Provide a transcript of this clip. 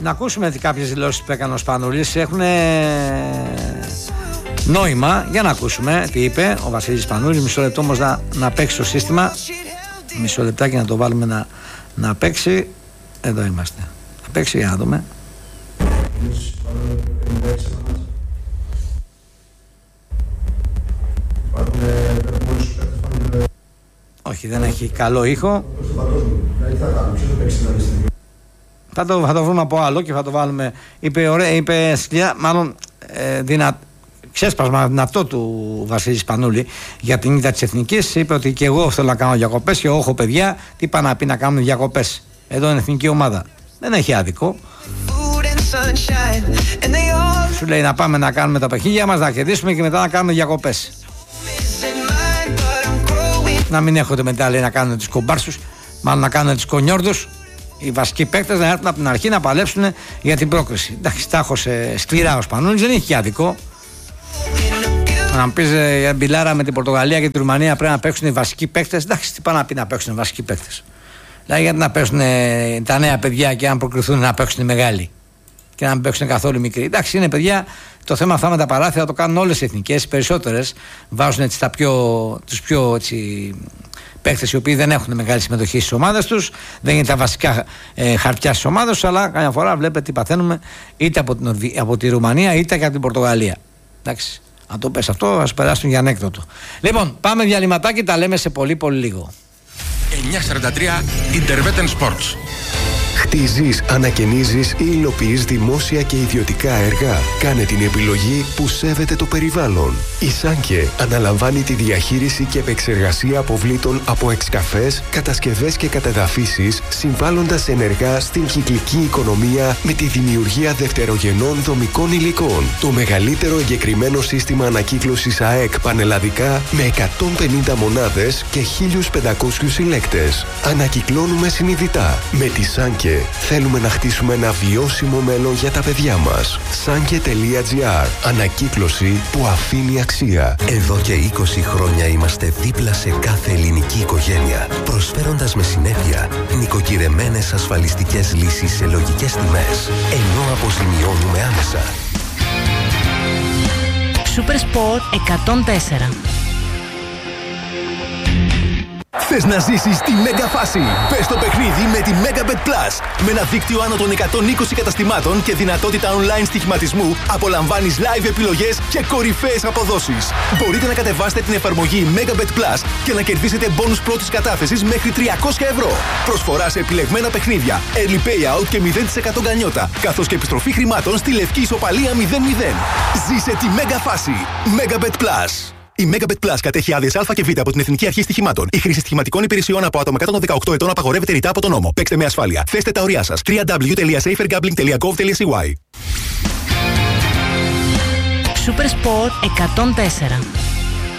να ακούσουμε κάποιες δηλώσεις που έκανε ο Σπανούλης. Έχουν νόημα. Για να ακούσουμε τι είπε ο Βασίλης Σπανούλης. Μισό λεπτό όμως να παίξει το σύστημα. Μισό λεπτάκι να το βάλουμε να παίξει. Εδώ είμαστε. Να παίξει για να δούμε. Όχι, δεν έχει καλό ήχο. Θα το βρούμε από άλλο και θα το βάλουμε. Είπε σκληρά, μάλλον ξέσπασμα δυνατό του Βασίλη Σπανούλη για την ήττα της Εθνικής. Είπε ότι και εγώ θέλω να κάνω διακοπές και εγώ έχω παιδιά. Τι πάει να πει να κάνουμε διακοπές? Εδώ είναι εθνική ομάδα. Δεν έχει άδικο. Σου λέει να πάμε να κάνουμε τα παιχνίδια μας, να κερδίσουμε και μετά να κάνουμε διακοπές. Να μην έχετε μετά, λέει, να κάνουν τους κομπάρσους, μάλλον να κάνουν τους κονιόρδους. Οι βασικοί παίκτες να έρθουν από την αρχή να παλέψουν για την πρόκριση. Εντάξει, τα έχω σκληρά ο Σπανούλης, δεν έχει και άδικο. Να μου πεις μπιλάρα με την Πορτογαλία και τη Ρουμανία πρέπει να παίξουν οι βασικοί παίκτες. Εντάξει, τι πάνε να πει να παίξουν οι βασικοί παίκτες? Δηλαδή, γιατί να παίξουν τα νέα παιδιά και αν προκριθούν να παίξουν οι μεγάλοι και να μην παίξουν καθόλου μικροί? Εντάξει, είναι παιδιά. Το θέμα αυτά με τα παράθυρα το κάνουν όλες οι εθνικές. Οι περισσότερες βάζουν τους πιο παίκτες οι οποίοι δεν έχουν μεγάλη συμμετοχή στις ομάδες τους. Δεν είναι τα βασικά χαρτιά στις ομάδες τους. Αλλά καμιά φορά βλέπετε τι παθαίνουμε είτε από τη Ρουμανία είτε και από την Πορτογαλία. Εντάξει. Αν το πες αυτό, ας περάσουν για ανέκδοτο. Λοιπόν, πάμε διαλυματάκι, τα λέμε σε πολύ πολύ λίγο. 943 Interveten Sports. Χτίζεις, ανακαινίζεις ή υλοποιείς δημόσια και ιδιωτικά έργα? Κάνε την επιλογή που σέβεται το περιβάλλον. Η Σάνκε αναλαμβάνει τη διαχείριση και επεξεργασία αποβλήτων από εξκαφές, κατασκευές και κατεδαφίσεις, συμβάλλοντας ενεργά στην κυκλική οικονομία με τη δημιουργία δευτερογενών δομικών υλικών. Το μεγαλύτερο εγκεκριμένο σύστημα ανακύκλωσης ΑΕΚ πανελλαδικά με 150 μονάδες και 1.500 συλλέκτες. Ανακυκλώνουμε συνειδητά. Με τη Σάνκε θέλουμε να χτίσουμε ένα βιώσιμο μέλλον για τα παιδιά μας. Sanke.gr. Ανακύκλωση που αφήνει αξία. Εδώ και 20 χρόνια είμαστε δίπλα σε κάθε ελληνική οικογένεια, προσφέροντας με συνέπεια νοικοκυρεμένες ασφαλιστικές λύσεις σε λογικές τιμές, ενώ αποζημιώνουμε άμεσα. Super Sport 104. Θες να ζήσεις τη μέγα φάση? Μπες στο παιχνίδι με τη Megabet Plus. Με ένα δίκτυο άνω των 120 καταστημάτων και δυνατότητα online στοιχηματισμού, απολαμβάνεις live επιλογές και κορυφαίες αποδόσεις. Μπορείτε να κατεβάσετε την εφαρμογή Megabet Plus και να κερδίσετε μπόνους πρώτης κατάθεσης μέχρι 300 ευρώ. Προσφορά σε επιλεγμένα παιχνίδια, early payout και 0% γκανιότα, καθώς και επιστροφή χρημάτων στη λευκή ισοπαλία 0-0. Ζήσε τη μέγα φάση. Megabet Plus. Η Megabet Plus κατέχει άδειες Α και Β από την Εθνική Αρχή Στοιχημάτων. Η χρήση στοιχηματικών υπηρεσιών από άτομα κάτω των 18 ετών απαγορεύεται ρητά από τον νόμο. Παίξτε με ασφάλεια. Θέστε τα ωριά σας. www.safergambling.gov.cy. Super Sport 104.